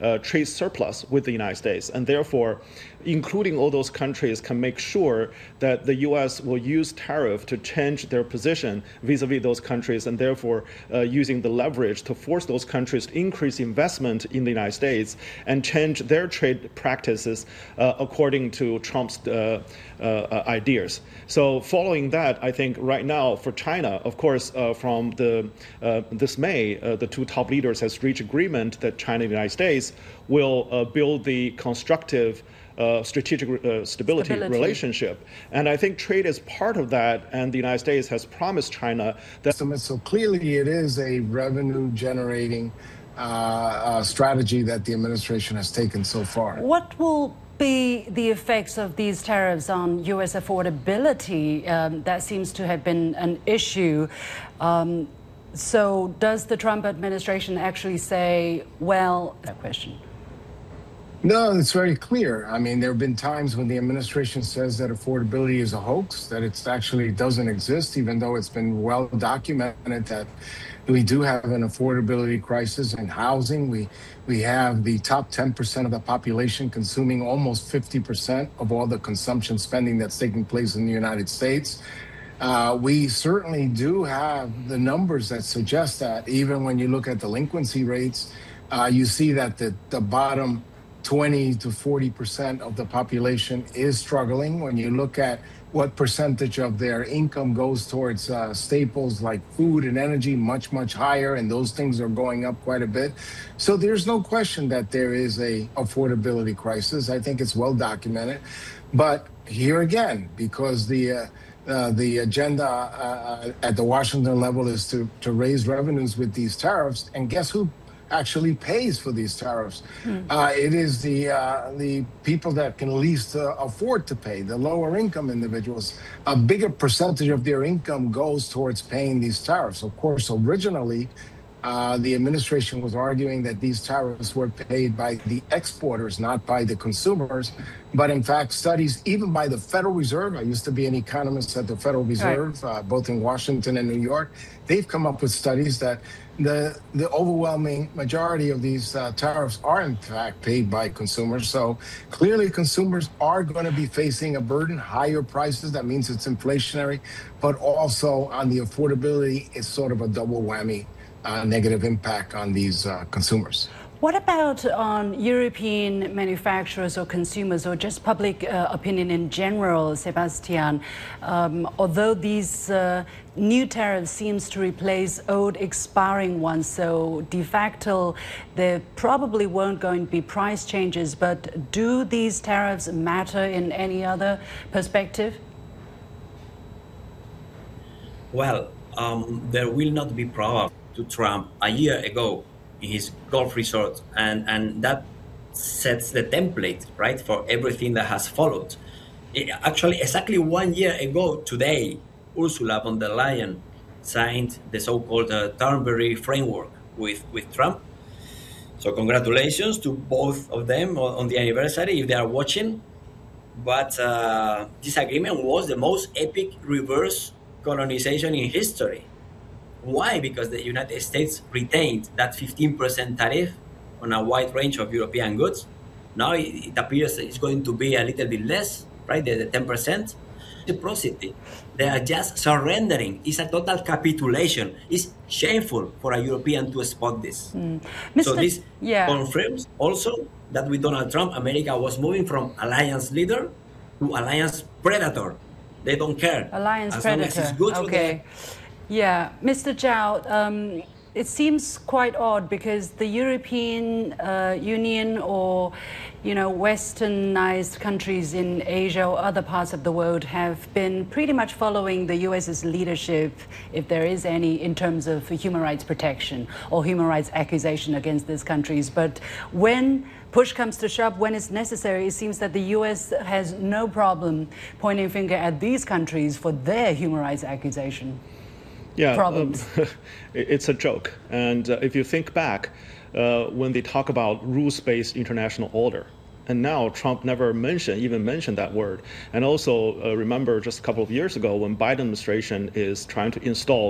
trade surplus with the United States, and therefore, including all those countries can make sure that the U.S. will use tariff to change their position vis-a-vis those countries, and therefore using the leverage to force those countries to increase investment in the United States and change their trade practices according to Trump's ideas. So following that, I think right now for China, of course, from this May, the two top leaders has reached agreement that China and the United States will build the constructive strategic stability relationship. And I think trade is part of that, and the United States has promised China that. So clearly it is a revenue-generating strategy that the administration has taken so far. What will be the effects of these tariffs on U.S. affordability? That seems to have been an issue. So does the Trump administration actually say, well, that question? No, it's very clear. I mean, there have been times when the administration says that affordability is a hoax, that it actually doesn't exist, even though it's been well documented that we do have an affordability crisis in housing. We have the top 10% of the population consuming almost 50% of all the consumption spending that's taking place in the United States. We certainly do have the numbers that suggest that. Even when you look at delinquency rates, you see that the bottom 20 to 40% of the population is struggling. When you look at what percentage of their income goes towards staples like food and energy, much, much higher, and those things are going up quite a bit. So there's no question that there is a affordability crisis. I think it's well documented. But here again, because the agenda at the Washington level is to raise revenues with these tariffs, and guess who actually pays for these tariffs? It is the people that can least afford to pay, the lower income individuals. A bigger percentage of their income goes towards paying these tariffs. Of course, originally, the administration was arguing that these tariffs were paid by the exporters, not by the consumers. But in fact, studies even by the Federal Reserve, I used to be an economist at the Federal Reserve, both in Washington and New York, they've come up with studies that the overwhelming majority of these tariffs are in fact paid by consumers. So clearly consumers are going to be facing a burden, higher prices. That means it's inflationary, but also on the affordability, it's sort of a double whammy negative impact on these consumers. What about on European manufacturers or consumers or just public opinion in general, Sebastian? Although these new tariffs seems to replace old expiring ones, so de facto there probably won't going to be price changes, but do these tariffs matter in any other perspective? Well, there will not be problem to Trump a year ago in his golf resort, and that sets the template, right, for everything that has followed. Actually, exactly 1 year ago today, Ursula von der Leyen signed the so-called Turnberry framework with Trump. So congratulations to both of them on the anniversary, if they are watching. But this agreement was the most epic reverse colonization in history. Why? Because the United States retained that 15% tariff on a wide range of European goods. Now it appears it's going to be a little bit less, right? The 10%. Reciprocity. They are just surrendering. It's a total capitulation. It's shameful for a European to spot this. So this confirms also that with Donald Trump, America was moving from alliance leader to alliance predator. They don't care. Alliance as predator. Long as it's good for them. Yeah, Mr. Zhao, it seems quite odd because the European Union or, westernized countries in Asia or other parts of the world have been pretty much following the US's leadership, if there is any, in terms of human rights protection or human rights accusation against these countries. But when push comes to shove, when it's necessary, it seems that the US has no problem pointing finger at these countries for their human rights accusation. Problems. It's a joke. And if you think back, when they talk about rules-based international order, and now Trump never even mentioned that word. And also remember just a couple of years ago when Biden administration is trying to install